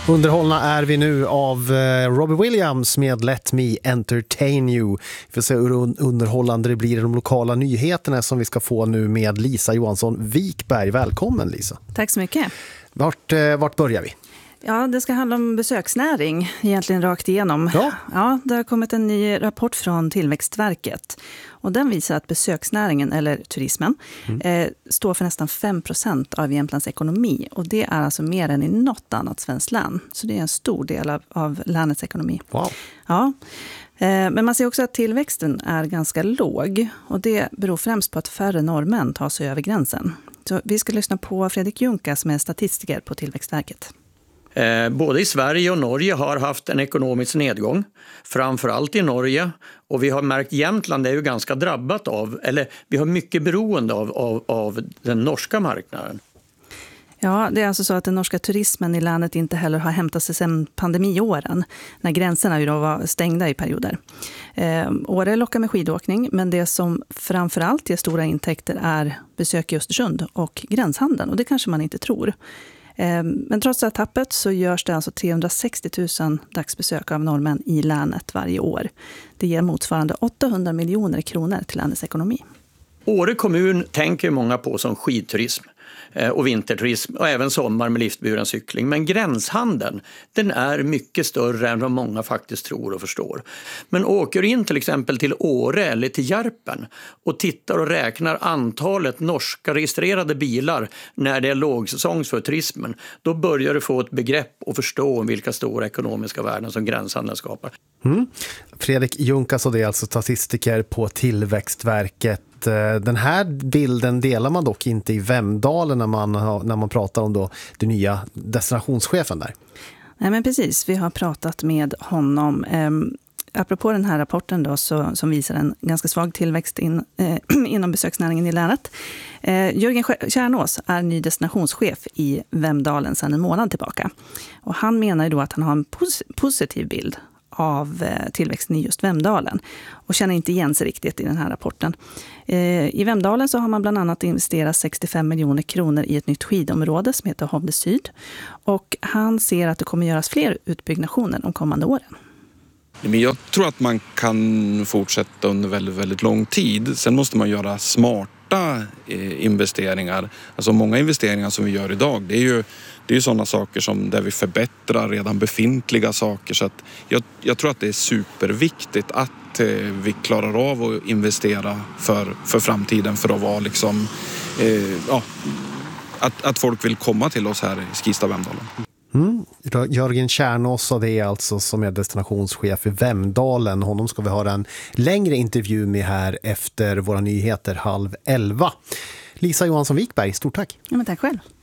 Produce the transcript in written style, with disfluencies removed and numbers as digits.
Underhållna är vi nu av Robbie Williams med Let Me Entertain You. Vi får se hur underhållande det blir i de lokala nyheterna som vi ska få nu med Lisa Johansson Wikberg. Välkommen Lisa. Tack så mycket. Vart börjar vi? Ja, det ska handla om besöksnäring, egentligen rakt igenom. Ja, det har kommit en ny rapport från Tillväxtverket. Och den visar att besöksnäringen, eller turismen, står för nästan 5% av Jämtlands ekonomi. Och det är alltså mer än i något annat svenskt län. Så det är en stor del av länets ekonomi. Wow. Ja. Men man ser också att tillväxten är ganska låg. Och det beror främst på att färre norrmän tar sig över gränsen. Så vi ska lyssna på Fredrik Junka som är statistiker på Tillväxtverket. Både i Sverige och Norge har haft en ekonomisk nedgång, framförallt i Norge, och vi har märkt Jämtland är ju ganska drabbat av, eller vi har mycket beroende av den norska marknaden. Ja, det är alltså så att den norska turismen i landet inte heller har hämtat sig sedan pandemiåren, när gränserna ju då var stängda i perioder. Åre lockar med skidåkning, men det som framförallt ger stora intäkter är besök i Östersund och gränshandeln, och det kanske man inte tror. Men trots det här tappet så görs det alltså 360 000 dagsbesök av norrmän i länet varje år. Det ger motsvarande 800 miljoner kronor till länets ekonomi. Åre kommun tänker många på som skidturism och vinterturism och även sommar med liftburen cykling. Men gränshandeln, den är mycket större än vad många faktiskt tror och förstår. Men åker in till exempel till Åre eller till Järpen och tittar och räknar antalet norska registrerade bilar när det är lågsäsong för turismen, då börjar du få ett begrepp och förstå vilka stora ekonomiska värden som gränshandeln skapar. Fredrik Junkas, och det är alltså statistiker på Tillväxtverket. Den här bilden delar man dock inte i Vemdalen när man pratar om då den nya destinationschefen där. Nej, men precis, vi har pratat med honom. Apropå den här rapporten då, som visar en ganska svag tillväxt inom besöksnäringen i länet. Jörgen Kärnås är ny destinationschef i Vemdalen sedan en månad tillbaka. Och han menar ju då att han har en positiv bild av tillväxten i just Vemdalen och känner inte igen sig riktigt i den här rapporten. I Vemdalen så har man bland annat investerat 65 miljoner kronor i ett nytt skidområde som heter Hovde Syd, och han ser att det kommer göras fler utbyggnationer de kommande åren. Men jag tror att man kan fortsätta under väldigt, väldigt lång tid. Sen måste man göra smarta investeringar. Alltså många investeringar som vi gör idag, det är ju sådana saker som där vi förbättrar redan befintliga saker. Så att jag tror att det är superviktigt att vi klarar av att investera för framtiden, för att vara liksom, att folk vill komma till oss här i Skistar-Vemdalen. Jörgen Kärnås, och det är alltså som är destinationschef i Vemdalen. Honom ska vi ha en längre intervju med här efter våra nyheter 10:30. Lisa Johansson Wikberg, stort tack. Ja, men tack själv.